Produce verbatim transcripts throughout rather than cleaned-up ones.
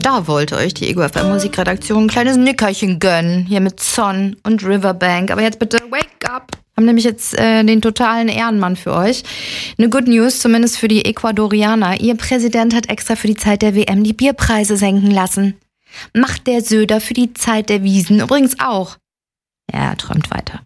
Da wollte euch die Ego F M Musikredaktion ein kleines Nickerchen gönnen. Hier mit Son und Riverbank. Aber jetzt bitte wake up. Haben nämlich jetzt äh, den totalen Ehrenmann für euch. Eine Good News, zumindest für die Ecuadorianer. Ihr Präsident hat extra für die Zeit der W M die Bierpreise senken lassen. Macht der Söder für die Zeit der Wiesn übrigens auch. Ja, er träumt weiter.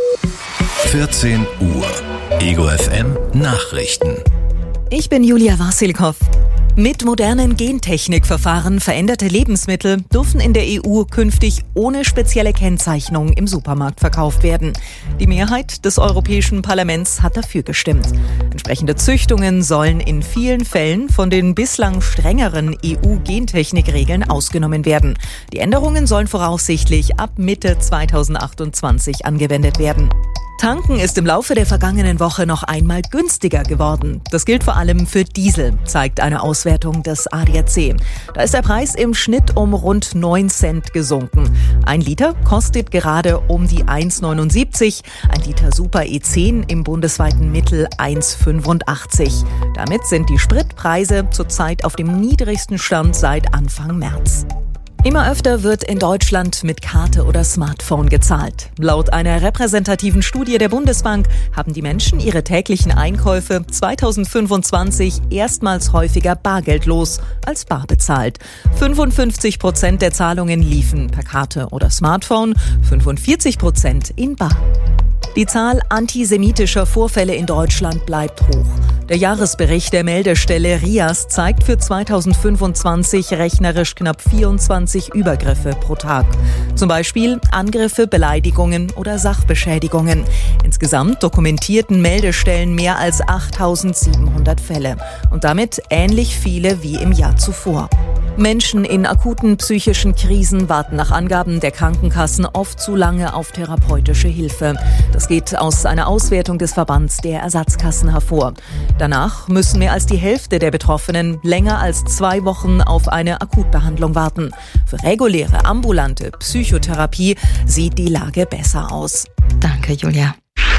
vierzehn Uhr. Ego F M Nachrichten. Ich bin Julia Wassilkow. Mit modernen Gentechnikverfahren veränderte Lebensmittel dürfen in der E U künftig ohne spezielle Kennzeichnung im Supermarkt verkauft werden. Die Mehrheit des Europäischen Parlaments hat dafür gestimmt. Entsprechende Züchtungen sollen in vielen Fällen von den bislang strengeren E U-Gentechnikregeln ausgenommen werden. Die Änderungen sollen voraussichtlich ab Mitte zweitausendachtundzwanzig angewendet werden. Tanken ist im Laufe der vergangenen Woche noch einmal günstiger geworden. Das gilt vor allem für Diesel, zeigt eine Auswertung des A D A C. Da ist der Preis im Schnitt um rund neun Cent gesunken. Ein Liter kostet gerade um die eins Komma neunundsiebzig, ein Liter Super E zehn im bundesweiten Mittel eins Komma fünfundachtzig. Damit sind die Spritpreise zurzeit auf dem niedrigsten Stand seit Anfang März. Immer öfter wird in Deutschland mit Karte oder Smartphone gezahlt. Laut einer repräsentativen Studie der Bundesbank haben die Menschen ihre täglichen Einkäufe zweitausendfünfundzwanzig erstmals häufiger bargeldlos als bar bezahlt. fünfundfünfzig Prozent der Zahlungen liefen per Karte oder Smartphone, fünfundvierzig Prozent in bar. Die Zahl antisemitischer Vorfälle in Deutschland bleibt hoch. Der Jahresbericht der Meldestelle R I A S zeigt für zweitausendfünfundzwanzig rechnerisch knapp vierundzwanzig Übergriffe pro Tag. Zum Beispiel Angriffe, Beleidigungen oder Sachbeschädigungen. Insgesamt dokumentierten Meldestellen mehr als achttausendsiebenhundert Fälle und damit ähnlich viele wie im Jahr zuvor. Menschen in akuten psychischen Krisen warten nach Angaben der Krankenkassen oft zu lange auf therapeutische Hilfe. Das geht aus einer Auswertung des Verbands der Ersatzkassen hervor. Danach müssen mehr als die Hälfte der Betroffenen länger als zwei Wochen auf eine Akutbehandlung warten. Für reguläre ambulante Psychotherapie sieht die Lage besser aus. Danke, Julia.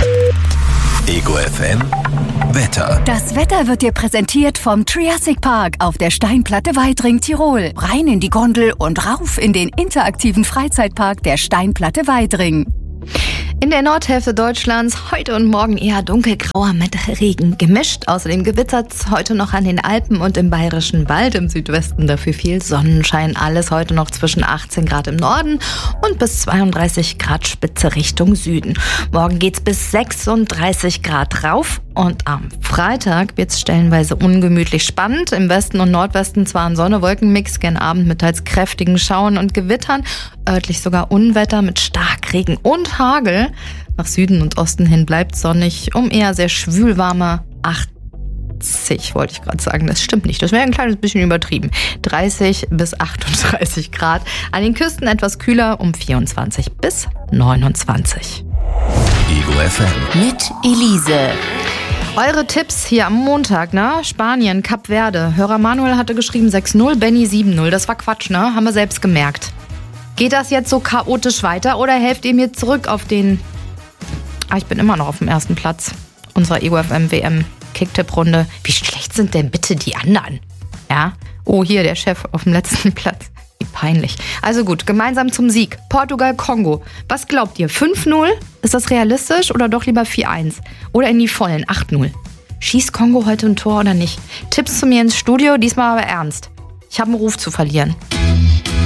Ego F M Wetter. Das Wetter wird dir präsentiert vom Triassic Park auf der Steinplatte Weidring, Tirol. Rein in die Gondel und rauf in den interaktiven Freizeitpark der Steinplatte Weidring. In der Nordhälfte Deutschlands heute und morgen eher dunkelgrauer mit Regen gemischt. Außerdem gewittert es heute noch an den Alpen und im Bayerischen Wald. Im Südwesten dafür viel Sonnenschein. Alles heute noch zwischen achtzehn Grad im Norden und bis zweiunddreißig Grad Spitze Richtung Süden. Morgen geht's bis sechsunddreißig Grad rauf. Und am Freitag wird's stellenweise ungemütlich spannend. Im Westen und Nordwesten zwar ein Sonne-Wolken-Mix, gern Abend mit teils kräftigen Schauern und Gewittern. Örtlich sogar Unwetter mit Starkregen und Hagel. Nach Süden und Osten hin bleibt sonnig um eher sehr schwülwarme achtzig, wollte ich gerade sagen. Das stimmt nicht, das wäre ein kleines bisschen übertrieben. dreißig bis achtunddreißig Grad. An den Küsten etwas kühler um vierundzwanzig bis neunundzwanzig. Ego F M. Mit Elise. Eure Tipps hier am Montag, ne? Spanien, Kap Verde. Hörer Manuel hatte geschrieben sechs null, Benny sieben null. Das war Quatsch, ne? Haben wir selbst gemerkt. Geht das jetzt so chaotisch weiter oder helft ihr mir zurück auf den... Ah, ich bin immer noch auf dem ersten Platz unserer Ego F M W M Kicktipp-Runde. Wie schlecht sind denn bitte die anderen? Ja? Oh, hier der Chef auf dem letzten Platz. Wie peinlich. Also gut, gemeinsam zum Sieg. Portugal, Kongo. Was glaubt ihr? fünf null? Ist das realistisch oder doch lieber vier eins? Oder in die Vollen, acht null? Schießt Kongo heute ein Tor oder nicht? Tipps zu mir ins Studio, diesmal aber ernst. Ich habe einen Ruf zu verlieren.